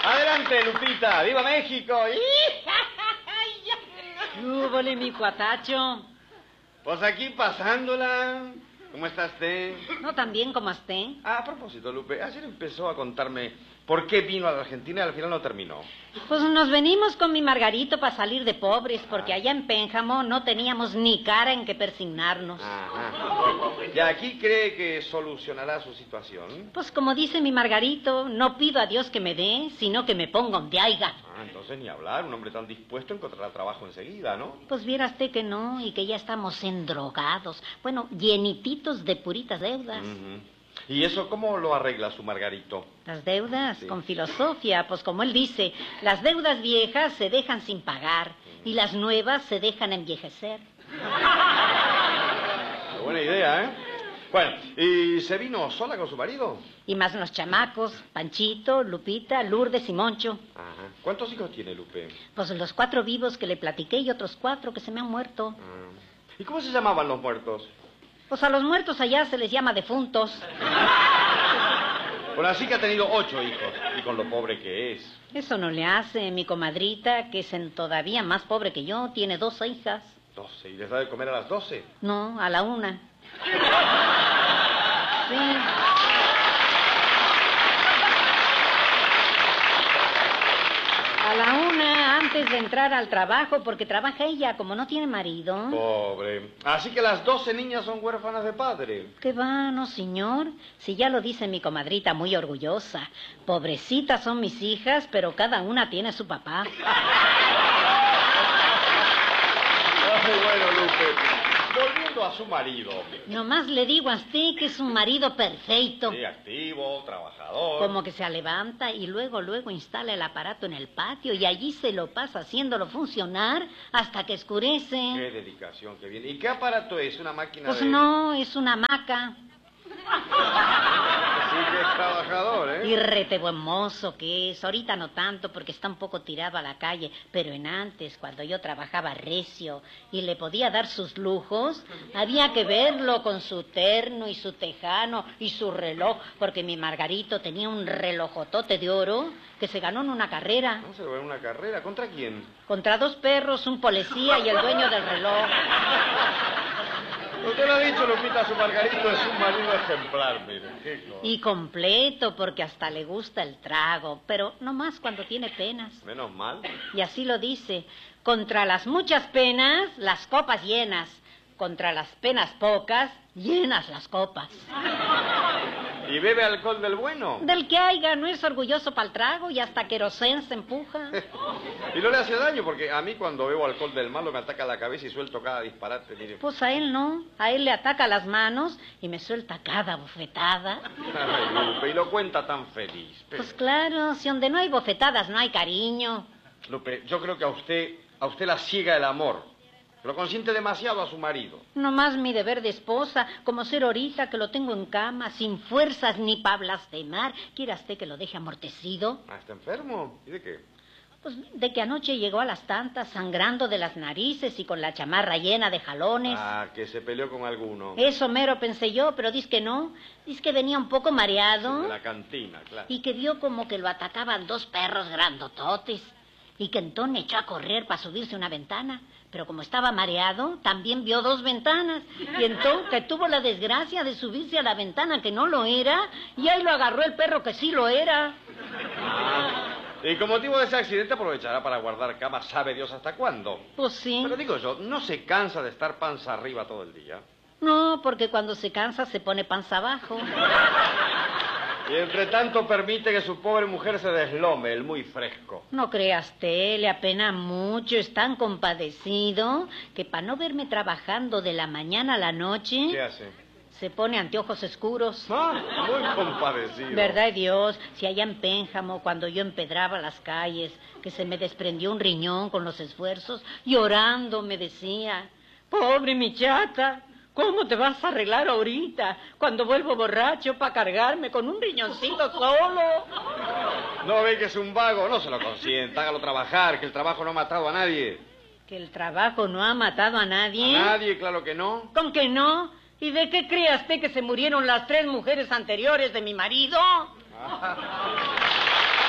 Adelante, Lupita. ¡Viva México! ¡Húbole, mi cuatacho! Pues aquí pasándola. ¿Cómo está usted? No tan bien como usted. A propósito, Lupe, ayer empezó a contarme por qué vino a la Argentina y al final no terminó. Pues nos venimos con mi Margarito para salir de pobres, porque allá en Pénjamo no teníamos ni cara en que persignarnos. Ajá. ¿Y aquí cree que solucionará su situación? Pues como dice mi Margarito, no pido a Dios que me dé, sino que me ponga donde haiga. Entonces ni hablar, un hombre tan dispuesto encontrará trabajo enseguida, ¿no? Pues viera usted que no, y que ya estamos endrogados. Bueno, llenititos de puritas deudas. ¿Y eso cómo lo arregla su Margarito? Las deudas, Sí. con filosofía, pues como él dice, las deudas viejas se dejan sin pagar y las nuevas se dejan envejecer. Qué buena idea, ¿eh? Bueno, ¿y se vino sola con su marido? Y más los chamacos, Panchito, Lupita, Lourdes y Moncho. Ajá. ¿Cuántos hijos tiene Lupe? Pues los 4 vivos que le platiqué y otros 4 que se me han muerto. ¿Y cómo se llamaban los muertos? Pues a los muertos allá se les llama defuntos. Bueno, así que ha tenido 8 hijos, y con lo pobre que es. Eso no le hace. Mi comadrita, que es todavía más pobre que yo, tiene 2 hijas. 12, ¿y les da de comer a las 12? No, a la 1. Sí. A la 1 antes de entrar al trabajo, porque trabaja ella, como no tiene marido. Pobre. Así que las 12 niñas son huérfanas de padre. ¿Qué va, no, señor? Si ya lo dice mi comadrita muy orgullosa. Pobrecitas son mis hijas, pero cada una tiene su papá. Ay, bueno, Lupe. Volviendo a su marido. Nomás le digo a usted que es un marido perfecto. Sí, activo, trabajador. Como que se levanta y luego instala el aparato en el patio y allí se lo pasa haciéndolo funcionar hasta que oscurece. Qué dedicación, qué bien. ¿Y qué aparato es? ¿Una máquina Pues de...? no, es una hamaca. Sí que es trabajador, ¿eh? Y rete buen mozo que es. Ahorita no tanto porque está un poco tirado a la calle, pero en antes, cuando yo trabajaba recio y le podía dar sus lujos, había que verlo con su terno y su tejano y su reloj, porque mi Margarito tenía un relojotote de oro que se ganó en una carrera. ¿No se lo ve en una carrera? ¿Contra quién? Contra 2 perros, un policía y el dueño del reloj. Usted lo ha dicho, Lupita, su Margarito es un marido ejemplar, mire. Qué cosa. Y completo, porque hasta le gusta el trago, pero no más cuando tiene penas. Menos mal. Y así lo dice, contra las muchas penas, las copas llenas. Contra las penas pocas, llenas las copas. ¿Y bebe alcohol del bueno? Del que haya, no es orgulloso para el trago y hasta querosén se empuja. Y no le hace daño, porque a mí cuando bebo alcohol del malo me ataca la cabeza y suelto cada disparate, mire. Pues a él no, a él le ataca las manos y me suelta cada bofetada. Ay, Lupe, y lo cuenta tan feliz. Pero... Pues claro, si donde no hay bofetadas no hay cariño. Lupe, yo creo que a usted la ciega el amor. Lo consiente demasiado a su marido. Nomás mi deber de esposa, como ser ahorita que lo tengo en cama, sin fuerzas ni pa' blasfemar. ¿Quiera usted que lo deje amortecido? Ah, ¿está enfermo? ¿Y de qué? Pues de que anoche llegó a las tantas sangrando de las narices y con la chamarra llena de jalones. Ah, que se peleó con alguno. Eso mero pensé yo, pero dice que no. Dice que venía un poco mareado. De la cantina, claro. Y que vio como que lo atacaban 2 perros grandototes. Y que entonces echó a correr para subirse a una ventana. Pero como estaba mareado, también vio 2 ventanas. Y entonces que tuvo la desgracia de subirse a la ventana que no lo era. Y ahí lo agarró el perro que sí lo era. Y con motivo de ese accidente aprovechará para guardar cama, sabe Dios hasta cuándo. Pues sí. Pero digo yo, ¿no se cansa de estar panza arriba todo el día? No, porque cuando se cansa se pone panza abajo. Y entre tanto permite que su pobre mujer se deslome, el muy fresco. No creas usted, le apena mucho, es tan compadecido que para no verme trabajando de la mañana a la noche... ¿Qué hace? Se pone anteojos oscuros. Ah, muy compadecido. ¿Verdad, Dios? Si allá en Pénjamo, cuando yo empedraba las calles, que se me desprendió un riñón con los esfuerzos, llorando me decía, pobre mi chata, ¿cómo te vas a arreglar ahorita, cuando vuelvo borracho para cargarme con un riñoncito solo? No ve que es un vago, no se lo consienta, hágalo trabajar, que el trabajo no ha matado a nadie. ¿Que el trabajo no ha matado a nadie? ¿A nadie? Claro que no. ¿Con que no? ¿Y de qué creas usted que se murieron las 3 mujeres anteriores de mi marido?